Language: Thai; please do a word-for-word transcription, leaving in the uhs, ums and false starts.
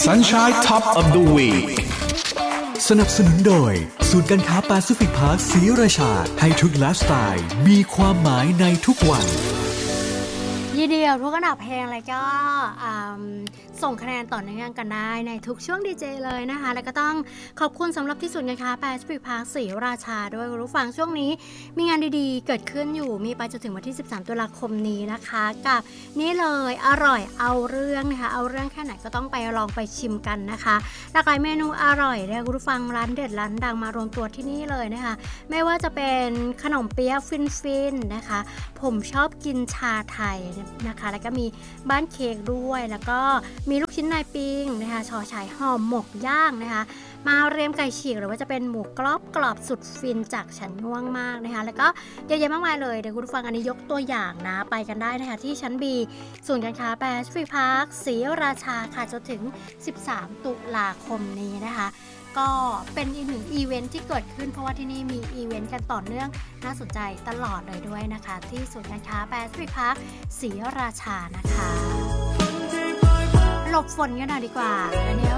Sunshine Top of the Week สนับสนุนโดยศูนย์การค้าแปซิฟิกพาร์คศรีราชาให้ทุกไลฟ์สไตล์มีความหมายในทุกวันยินดีกับทุกอันดับเพลงเลยก็ส่งคะแนนต่อเนื่องกันได้ในทุกช่วงดีเจเลยนะคะแล้วก็ต้องขอบคุณสำหรับที่ศูนย์การค้าแปซิฟิกพาร์คศรีราชาด้วยคุณผู้ฟังช่วงนี้มีงานดีๆเกิดขึ้นอยู่มีไปจนถึงวันที่สิบสามตุลาคมนี้นะคะกับนี่เลยอร่อยเอาเรื่องนะคะเอาเรื่องแค่ไหนก็ต้องไปลองไปชิมกันนะคะหลากหลายเมนูอร่อยเลยคุณผู้ฟังร้านเด็ดร้านดังมารวมตัวที่นี่เลยนะคะไม่ว่าจะเป็นขนมเปี๊ยะฟินๆนะคะผมชอบกินชาไทยนะคะแล้วก็มีบ้านเค้กด้วยแล้วก็มีลูกชิ้นนายปิ้งนะคะชอชายห่อหมกย่างนะคะมาเรียมไก่ฉีกหรือว่าจะเป็นหมูกรอบกรอบสุดฟินจากฉันง่วงมากนะคะแล้วก็เยอะแยะมากมายเลยเดี๋ยวคุณผู้ฟังอันนี้ยกตัวอย่างนะไปกันได้นะคะที่ชั้น B ศูนย์การค้าแปซิฟิกพาร์คศรีราชาค่ะจนถึงสิบสามตุลาคมนี้นะคะก็เป็นอีกหนึ่งอีเวนท์ที่เกิดขึ้นเพราะว่าที่นี่มีอีเวนต์กันต่อเนื่องน่าสนใจตลอดเลยด้วยนะคะที่ศูนย์การค้าแปซิฟิกพาร์คศรีราชานะคะหลบฝนกันหน่อยดีกว่าแล้วเนี่ย